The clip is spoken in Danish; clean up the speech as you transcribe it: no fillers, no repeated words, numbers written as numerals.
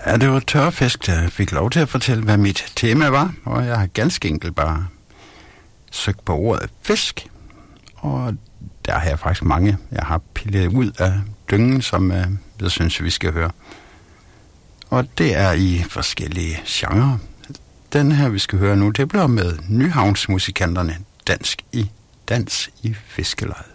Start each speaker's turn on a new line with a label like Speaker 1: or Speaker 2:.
Speaker 1: Ja, det var tørfisk, der fik lov til at fortælle, hvad mit tema var, og jeg har ganske enkelt bare søgt på ordet fisk, og der har jeg faktisk mange. Jeg har pillet ud af dyngen, som jeg synes, vi skal høre. Og det er i forskellige genrer. Den her, vi skal høre nu, det bliver med Nyhavnsmusikanterne Dans i Fiskelejet.